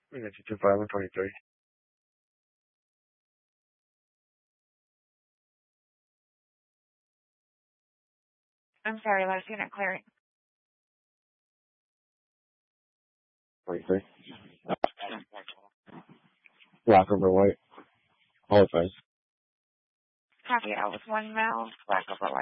225 and 23. I'm sorry, last unit clearing. 23. Black over white. All face. Copy, I was 1 mile, black over white.